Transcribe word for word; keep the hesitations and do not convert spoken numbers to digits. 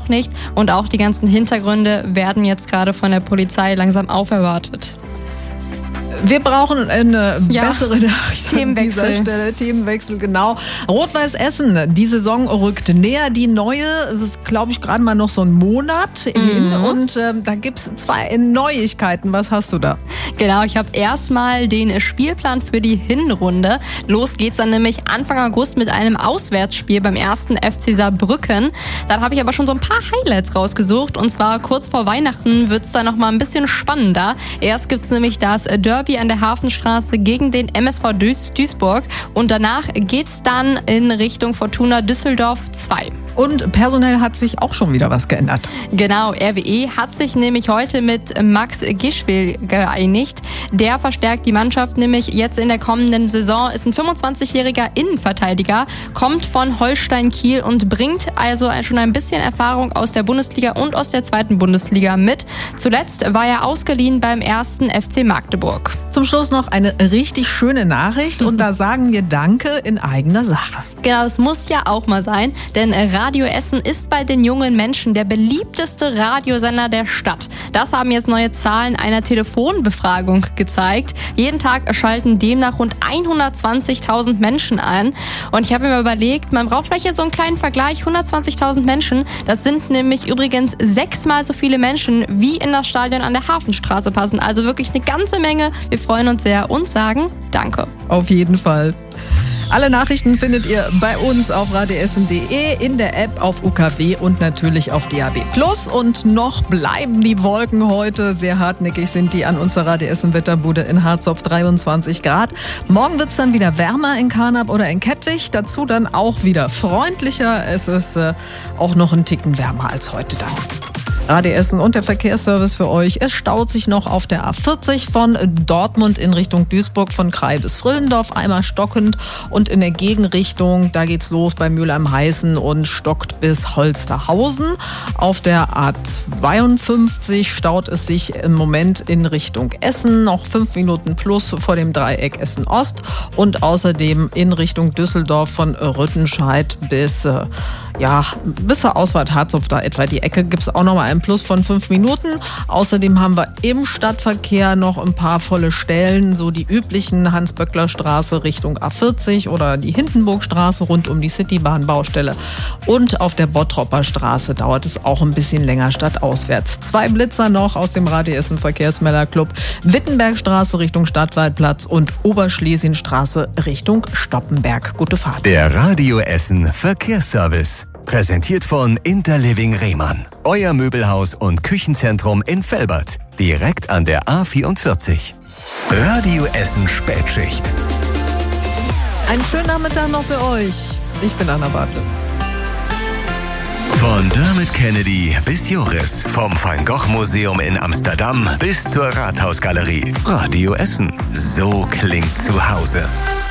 noch nicht und auch die ganzen Hintergründe werden jetzt gerade von der Polizei langsam aufarbeitet. Wir brauchen eine ja, bessere Nachricht Themenwechsel. an dieser Stelle. Themenwechsel, genau. Rot-Weiß Essen, die Saison rückt näher. Die neue, das ist, glaube ich, gerade mal noch so ein Monat mhm. hin. Und äh, da gibt es zwei Neuigkeiten. Was hast du da? Genau, ich habe erstmal den Spielplan für die Hinrunde. Los geht's dann nämlich Anfang August mit einem Auswärtsspiel beim ersten F C Saarbrücken. Dann habe ich aber schon so ein paar Highlights rausgesucht. Und zwar kurz vor Weihnachten wird's dann noch mal ein bisschen spannender. Erst gibt's nämlich das Derby an der Hafenstraße gegen den M S V Duis- Duisburg und danach geht's dann in Richtung Fortuna Düsseldorf zwei. Und personell hat sich auch schon wieder was geändert. Genau, R W E hat sich nämlich heute mit Max Gischwil geeinigt. Der verstärkt die Mannschaft nämlich jetzt in der kommenden Saison, ist ein fünfundzwanzigjähriger Innenverteidiger, kommt von Holstein Kiel und bringt also schon ein bisschen Erfahrung aus der Bundesliga und aus der zweiten Bundesliga mit. Zuletzt war er ausgeliehen beim ersten F C Magdeburg. Zum Schluss noch eine richtig schöne Nachricht und da sagen wir Danke in eigener Sache. Genau, es muss ja auch mal sein, denn Radio Essen ist bei den jungen Menschen der beliebteste Radiosender der Stadt. Das haben jetzt neue Zahlen einer Telefonbefragung gezeigt. Jeden Tag schalten demnach rund hundertzwanzigtausend Menschen ein. Und ich habe mir überlegt, man braucht vielleicht jetzt so einen kleinen Vergleich. hundertzwanzigtausend Menschen, das sind nämlich übrigens sechsmal so viele Menschen, wie in das Stadion an der Hafenstraße passen. Also wirklich eine ganze Menge. Wir freuen uns sehr und sagen Danke. Auf jeden Fall. Alle Nachrichten findet ihr bei uns auf radioessen punkt de, in der App, auf U K W und natürlich auf D A B plus. Und noch bleiben die Wolken heute. Sehr hartnäckig sind die an unserer Radio Essen Wetterbude in Harzopf, dreiundzwanzig Grad. Morgen wird's dann wieder wärmer in Karnap oder in Kettwig. Dazu dann auch wieder freundlicher. Es ist äh, auch noch ein Ticken wärmer als heute dann. Radio Essen und der Verkehrsservice für euch. Es staut sich noch auf der A vierzig von Dortmund in Richtung Duisburg, von Krai bis Frillendorf, einmal stockend. Und in der Gegenrichtung, da geht's los bei Mühl am Heißen und stockt bis Holsterhausen. Auf der A zweiundfünfzig staut es sich im Moment in Richtung Essen, noch fünf Minuten plus vor dem Dreieck Essen Ost. Und außerdem in Richtung Düsseldorf von Rüttenscheid bis, äh, ja, bis zur Ausfahrt Harzopf, da etwa die Ecke, gibt's auch noch mal ein Plus von fünf Minuten. Außerdem haben wir im Stadtverkehr noch ein paar volle Stellen, so die üblichen Hans-Böckler-Straße Richtung A vierzig oder die Hindenburgstraße rund um die Citybahn-Baustelle. Und auf der Bottropper Straße dauert es auch ein bisschen länger stadtauswärts. Zwei Blitzer noch aus dem Radio Essen Verkehrsmelderclub. Wittenbergstraße Richtung Stadtwaldplatz und Oberschlesienstraße Richtung Stoppenberg. Gute Fahrt. Der Radio Essen Verkehrsservice. Präsentiert von Interliving Rehmann. Euer Möbelhaus und Küchenzentrum in Velbert. Direkt an der A vierundvierzig. Radio Essen Spätschicht. Einen schönen Nachmittag noch für euch. Ich bin Anna Bartel. Von Dermot Kennedy bis Joris. Vom Van Gogh Museum in Amsterdam bis zur Rathausgalerie. Radio Essen. So klingt zu Hause.